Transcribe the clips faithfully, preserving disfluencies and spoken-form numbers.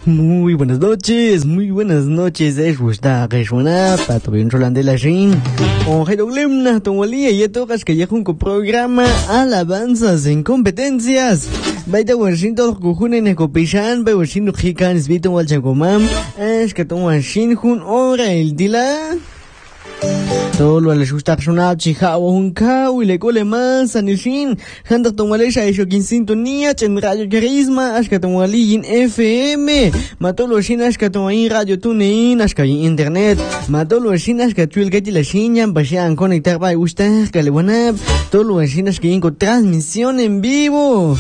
Muy buenas noches, muy buenas noches. Es gusta que suena para tu bien Roland de la Shin. O Jeroglemna, Tomolia y todas que ya junto programa Alabanzas en competencias. Baita Washington Kuhunen Ekopishan, Bay Washington Hikan, Svito Walchagomam, Ash Katon Shinhun, Ora el Dila. Todo lo les gusta sonar chiha un kau y le cole más anishin handa tomalesha y shokin sintonía en radio carisma ashka tomali in F M matolo shin ashka tomai radio tunein ashka internet matolo shin ashka tuel gati la shinyan bashan conectar by usted que le buena todo lo shin ashka con transmisión en vivo.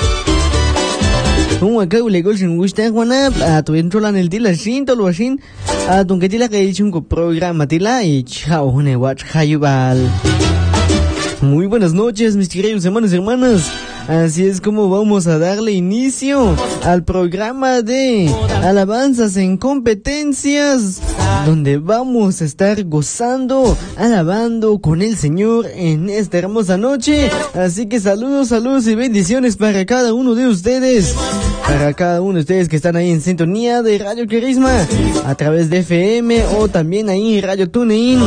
Un acá le gol sin gusta Juana a tu entro en el día sin todo lo así a tu que tila que he hecho un programa tila y chao une watch hayubal. Muy buenas noches mis queridos hermanos y hermanas. Así es como vamos a darle inicio al programa de Alabanzas en Competencias, donde vamos a estar gozando, alabando con el Señor en esta hermosa noche. Así que saludos, saludos y bendiciones para cada uno de ustedes, para cada uno de ustedes que están ahí en sintonía de Radio Carisma, a través de F M o también ahí en Radio TuneIn,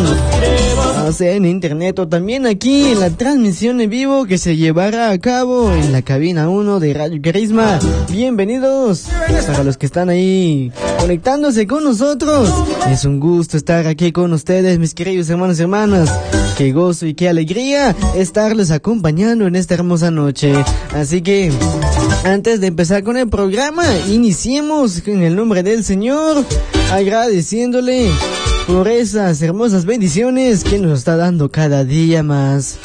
o sea en internet o también aquí en la transmisión en vivo que se llevará a cabo en la cabina uno de Radio Carisma. Bienvenidos para los que están ahí conectándose con nosotros. Es un gusto estar aquí con ustedes, mis queridos hermanos y hermanas. Qué gozo y qué alegría estarles acompañando en esta hermosa noche. Así que antes de empezar con el programa, iniciemos en el nombre del Señor, agradeciéndole por esas hermosas bendiciones que nos está dando cada día más.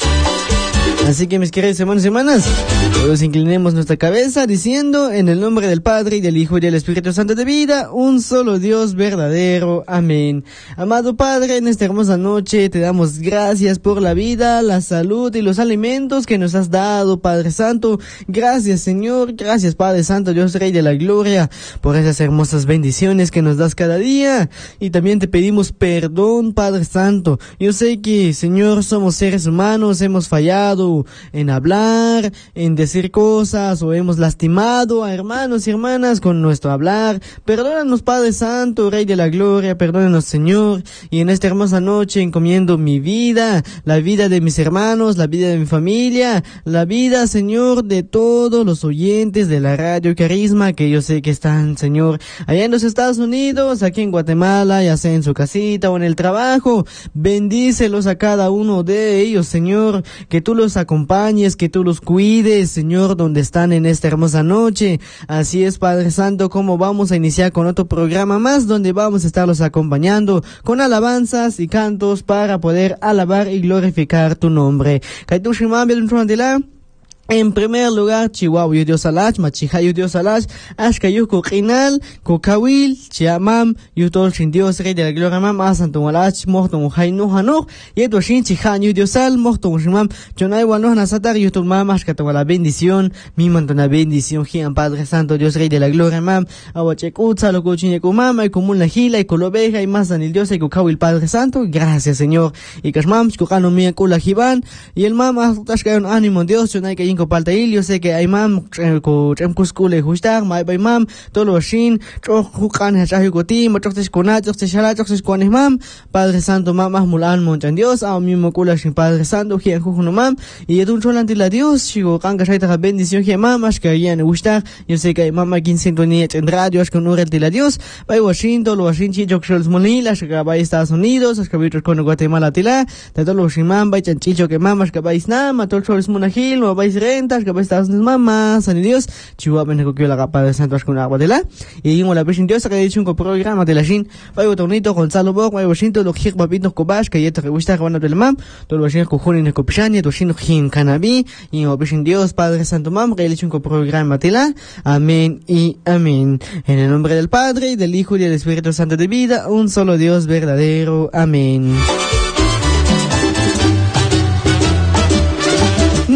Así que mis queridos hermanos y hermanas, todos inclinemos nuestra cabeza diciendo en el nombre del Padre y del Hijo y del Espíritu Santo de vida, un solo Dios verdadero. Amén. Amado Padre, en esta hermosa noche te damos gracias por la vida, la salud y los alimentos que nos has dado, Padre Santo. Gracias, Señor. Gracias, Padre Santo, Dios Rey de la Gloria, por esas hermosas bendiciones que nos das cada día. Y también te pedimos perdón, Padre Santo. Yo sé que, Señor, somos seres humanos, hemos fallado en hablar, en decir cosas, o hemos lastimado a hermanos y hermanas con nuestro hablar. Perdónanos, Padre Santo, Rey de la Gloria, perdónanos, Señor. Y en esta hermosa noche encomiendo mi vida, la vida de mis hermanos, la vida de mi familia, la vida, Señor, de todos los oyentes de la Radio Carisma, que yo sé que están, Señor, allá en los Estados Unidos, aquí en Guatemala, ya sea en su casita o en el trabajo. Bendícelos a cada uno de ellos, Señor, que tú los acompañes, que tú los cuides, Señor, donde están en esta hermosa noche. Así es, Padre Santo, como vamos a iniciar con otro programa más, donde vamos a estarlos acompañando con alabanzas y cantos para poder alabar y glorificar tu nombre. En primer lugar, Chihuahua Yudio Salach, Machija Yudio Salach, Ashka Yuko Rinal, Kokawil, Chiamam, Yutol Shin Dios Rey de la Gloria Mam, Asanto Walach, Morton Hainu Hanok, Yeto Shin Chihan Yudio Sal, Morton Shimam, Jonai Wanos Nasatar, Yutul Mam, Ashka la bendición, mi mantona bendición, Gian Padre Santo, Dios Rey de la Gloria Mam, Awachekutza, Locochine Kumama, y Común la Gila, y Colobeja, y Masan el Dios, y Kokawil Padre Santo, gracias Señor, y Kashmam, Kukano Mia Kula Jiban, y el Mam, Ashka un ánimo Dios, Jonai Kayin ko paltail. Yo sé que hay mam ko chemkuskule hustar mai bay mam tolo shin chok hukan hachahi koti mo chok kona chok shala chok kones mam. Padre Santo mam mulan monchan Dios a mismo kula shin Padre Santo hien juno mam y edun cholanti la Dios chigo kanga shaita bendición hien mam as que yen hustar. Yo sé que hay mam aquí en sintonía en radio as con urel de la Dios bay Washington lo shin chi chok shols monila as que bay Estados Unidos as que bay con Guatemala tila de tolo shin mam bay chanchicho que mam as que bay snam atol shols monahil o bay rentas que estás mamá, San Dios, Chihuahua, me cogió la capa de Santos con agua de la, y digo la presión Dios que ha dicho un programa de la Shin, para Tonito, Gonzalo Bog, para Washington, los Hig Papitos Cobash, que ya te gusta con el mam, todo lo que cojones en el Copishani, todo Shin Hin Canabi, y la presión Dios, Padre Santo Mam, que ha dicho un programa de la, amén y amén. En el nombre del Padre, del Hijo y del Espíritu Santo de vida, un solo Dios verdadero, amén.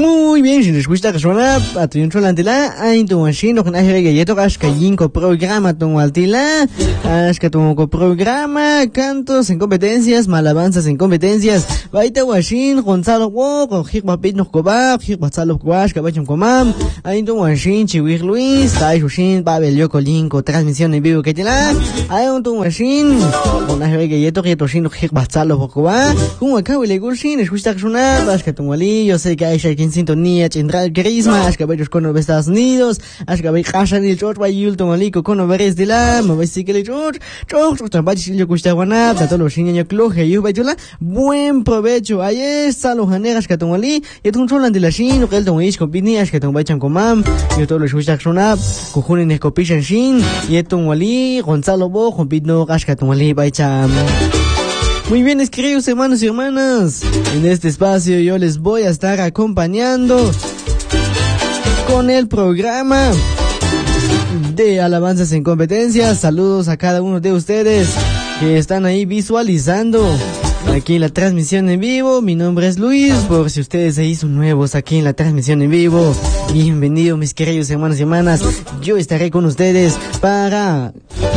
Muy bien, si les gusta que suena a tu intro la antila, hay tu machine, con aire galleto, que yinco programa tu altila, que tu programa, cantos en competencias, malabanzas en competencias, baita washin, Gonzalo Wok, Hikbapit no Koba, Hikbatzalo Kwash, Kabachum Komam, hay tu machine, Chiwir Luis, Tai Shushin, Babel Yoko Linko, transmisión en vivo que te la, hay un tu machine, con aire galleto, que toshin, Hikbatzalo Koba, como acá le gushin, les gusta que suena, que tu wali, yo sé que hay en sintonía, Chendral Carisma, Ashkabellos con los Estados Unidos, Ashkabel Hashan y el George Bayul Tomalico con los Beres de la, Mabasique el George, George, Trabachi yo Custaguana, Tato los Shinya Cloje, yo Bayula, buen provecho, ahí está los Haneras Catomali, y tu Cholan de la Shin, que el Tomish Copini, Ashkaton Bachan Comam, y todos los Custaxonap, Cojun en Escopishan Shin, y Eton Wali, Gonzalo Bo, Compitno, Ashkatomali Baicham. Muy bien, queridos hermanos y hermanas, en este espacio yo les voy a estar acompañando con el programa de Alabanzas en Competencias. Saludos a cada uno de ustedes que están ahí visualizando aquí la transmisión en vivo. Mi nombre es Luis, por si ustedes ahí son nuevos aquí en la transmisión en vivo, bienvenidos mis queridos hermanos y hermanas. Yo estaré con ustedes para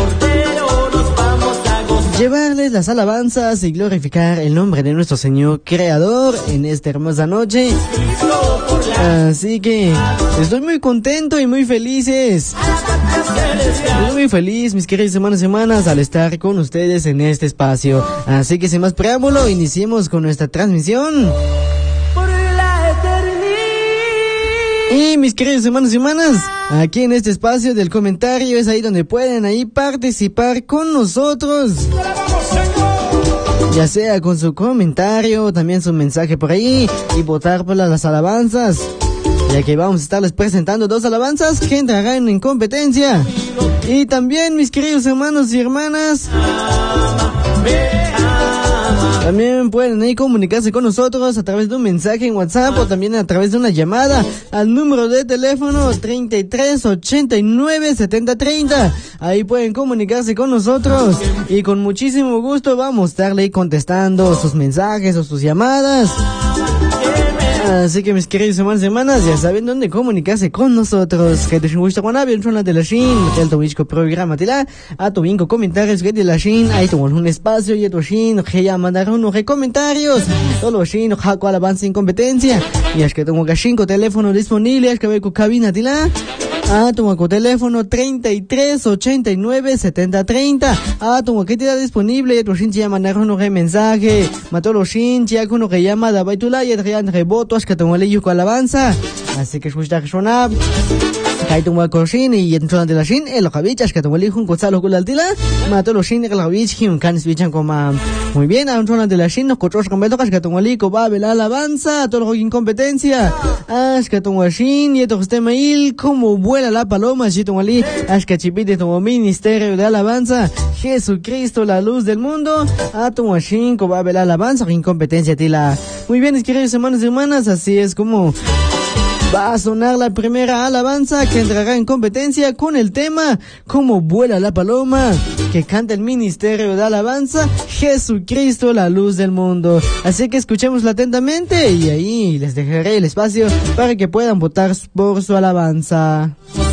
llevarles las alabanzas y glorificar el nombre de nuestro Señor Creador en esta hermosa noche. Así que estoy muy contento y muy felices. Estoy muy feliz, mis queridos hermanos y hermanas, al estar con ustedes en este espacio. Así que sin más preámbulo, iniciemos con nuestra transmisión. Y mis queridos hermanos y hermanas, aquí en este espacio del comentario es ahí donde pueden ahí participar con nosotros, ya sea con su comentario, también su mensaje por ahí, y votar por las alabanzas, ya que vamos a estarles presentando dos alabanzas que entrarán en competencia. Y también, mis queridos hermanos y hermanas, también pueden ahí comunicarse con nosotros a través de un mensaje en WhatsApp o también a través de una llamada al número de teléfono treinta y tres ochenta y nueve setenta treinta. Ahí pueden comunicarse con nosotros y con muchísimo gusto vamos a estarle contestando sus mensajes o sus llamadas. Así que mis queridos hermanos y hermanas, ya saben dónde comunicarse con nosotros. Que te gusta con avión, son de la Shin, que el tomisco programa tila, a tu vinco comentarios que de la Shin, ahí tengo un espacio y a tu Shin, que ya mandaron unos comentarios, todos los Shin, jaco alabanza en competencia, y es que tengo que cinco teléfonos disponibles, que veo con cabina tila. Ah, tengo con teléfono treinta y tres ochenta y nueve setenta treinta. Ah, tengo que tirar disponible. Y tu shin ya mandaron un mensaje. Mató los shin ya con uno que llama da baitula y el reboto es que tengo leído con alabanza. Así que escucha que suena. Ahí tengo con shin y en de la shin el javich es que tengo leído con Gonzalo con la altila. Mató los shin el javich y un can switchan como muy bien. A un de la shin nos cochos con beto que tengo leído va a ver la alabanza todo lo que incompetencia. Ah, es que tengo shin y esto que esté mail como vuela la paloma, Chito Malí, Ashkachipite, como ministerio de alabanza, Jesucristo, la luz del mundo, Atomo Shinko, va a ver la alabanza, incompetencia, tila. Muy bien, mis queridos hermanos y hermanas, así es como va a sonar la primera alabanza que entrará en competencia con el tema Como vuela la paloma, que canta el ministerio de alabanza, Jesucristo, la luz del mundo. Así que escuchémosla atentamente y ahí les dejaré el espacio para que puedan votar por su alabanza.